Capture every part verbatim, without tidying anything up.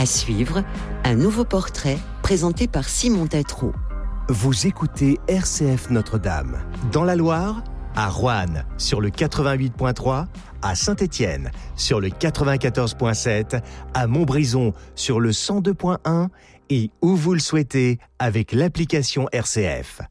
À suivre, un nouveau portrait présenté par Simon Tatro. Vous écoutez R C F Notre-Dame. Dans la Loire, à Roanne, sur le quatre-vingt-huit virgule trois, à Saint-Étienne, sur le quatre-vingt-quatorze virgule sept, à Montbrison, sur le cent deux virgule un et où vous le souhaitez avec l'application R C F.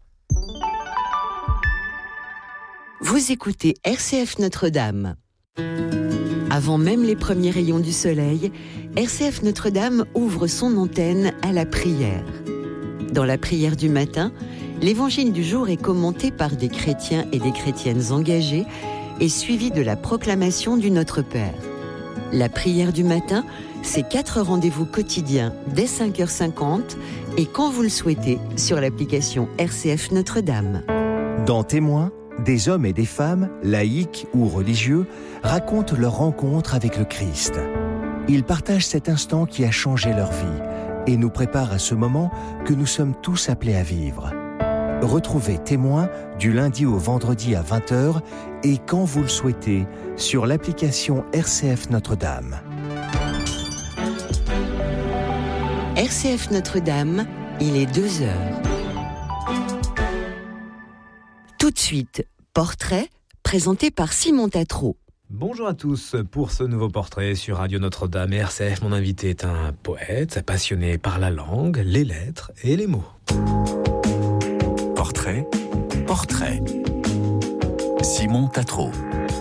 Vous écoutez R C F Notre-Dame. Avant même les premiers rayons du soleil, R C F Notre-Dame ouvre son antenne à la prière. Dans la prière du matin, l'évangile du jour est commenté par des chrétiens et des chrétiennes engagés et suivi de la proclamation du Notre Père. La prière du matin, c'est quatre rendez-vous quotidiens dès cinq heures cinquante et quand vous le souhaitez sur l'application R C F Notre-Dame. Dans Témoins, des hommes et des femmes, laïcs ou religieux, racontent leur rencontre avec le Christ. Ils partagent cet instant qui a changé leur vie et nous préparent à ce moment que nous sommes tous appelés à vivre. Retrouvez Témoins du lundi au vendredi à vingt heures et quand vous le souhaitez sur l'application R C F Notre-Dame. R C F Notre-Dame, il est deux heures. Tout de suite, portrait présenté par Simon Tatro. Bonjour à tous pour ce nouveau portrait sur Radio Notre-Dame et R C F. Mon invité est un poète passionné par la langue, les lettres et les mots. Portrait, portrait. Simon Tatro.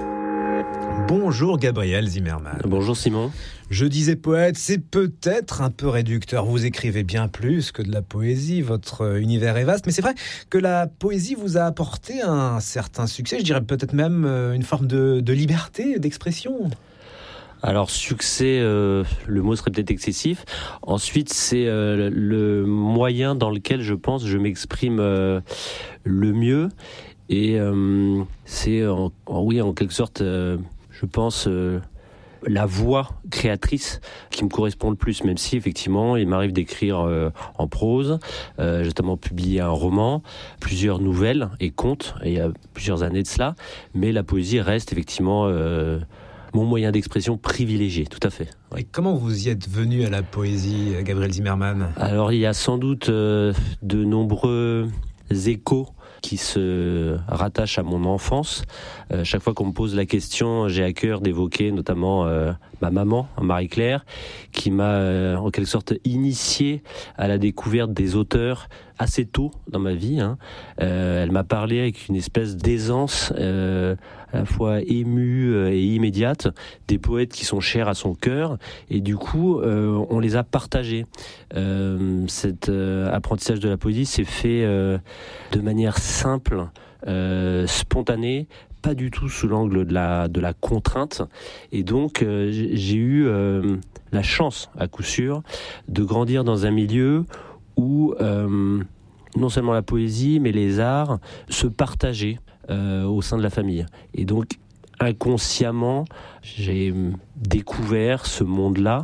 Bonjour Gabriel Zimmermann. Bonjour Simon. Je disais poète, c'est peut-être un peu réducteur. Vous écrivez bien plus que de la poésie, votre univers est vaste, mais c'est vrai que la poésie vous a apporté un certain succès, je dirais peut-être même une forme de, de liberté d'expression. Alors succès, euh, le mot serait peut-être excessif. Ensuite, c'est euh, le moyen dans lequel je pense je m'exprime euh, le mieux. Et euh, c'est, en, en, oui, en quelque sorte, euh, je pense, euh, la voix créatrice qui me correspond le plus, même si effectivement il m'arrive d'écrire euh, en prose. Euh, j'ai notamment publié un roman, plusieurs nouvelles et contes, il y a plusieurs années de cela. Mais la poésie reste effectivement euh, mon moyen d'expression privilégié, tout à fait. Et comment vous y êtes venu à la poésie, Gabriel Zimmermann ? Alors il y a sans doute euh, de nombreux échos qui se rattachent à mon enfance. Euh, chaque fois qu'on me pose la question, j'ai à cœur d'évoquer notamment euh, ma maman, Marie-Claire, qui m'a euh, en quelque sorte initié à la découverte des auteurs assez tôt dans ma vie. Hein. Euh, elle m'a parlé avec une espèce d'aisance euh, à la fois émue et immédiate, des poètes qui sont chers à son cœur, et du coup, euh, on les a partagés. Euh, cet euh, apprentissage de la poésie s'est fait euh, de manière simple, euh, spontanée, pas du tout sous l'angle de la, de la contrainte, et donc euh, j'ai eu euh, la chance, à coup sûr, de grandir dans un milieu où euh, non seulement la poésie, mais les arts se partageaient euh, au sein de la famille. Et donc, inconsciemment, j'ai découvert ce monde-là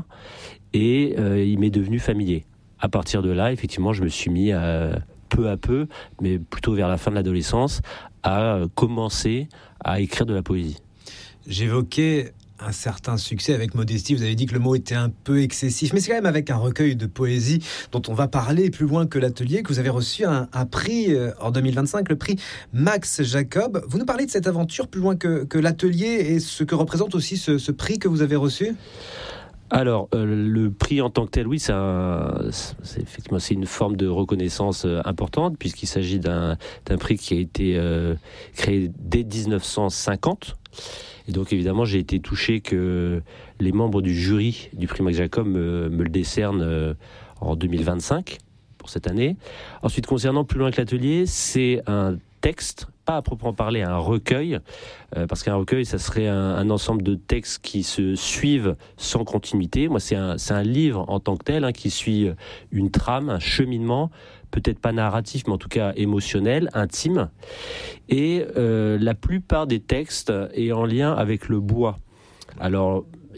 et euh, il m'est devenu familier. À partir de là, effectivement, je me suis mis à, peu à peu, mais plutôt vers la fin de l'adolescence, à commencer à écrire de la poésie. J'évoquais un certain succès avec modestie. Vous avez dit que le mot était un peu excessif, mais c'est quand même avec un recueil de poésie dont on va parler plus loin que l'atelier que vous avez reçu un, un prix euh, en deux mille vingt-cinq, le prix Max Jacob. Vous nous parlez de cette aventure plus loin que, que l'atelier et ce que représente aussi ce, ce prix que vous avez reçu ? Alors, euh, le prix en tant que tel, oui, c'est, un, c'est effectivement c'est une forme de reconnaissance euh, importante puisqu'il s'agit d'un, d'un prix qui a été euh, créé dès dix-neuf cent cinquante. Et donc évidemment, j'ai été touché que les membres du jury du prix Max Jacob me, me le décernent euh, en deux mille vingt-cinq pour cette année. Ensuite, concernant plus loin que l'atelier, c'est un texte, pas à proprement parler un recueil, euh, parce qu'un recueil, ça serait un, un ensemble de textes qui se suivent sans continuité. Moi, c'est un, c'est un livre en tant que tel, hein, qui suit une trame, un cheminement, peut-être pas narratif, mais en tout cas émotionnel, intime. Et euh, la plupart des textes est en lien avec le bois. Alors,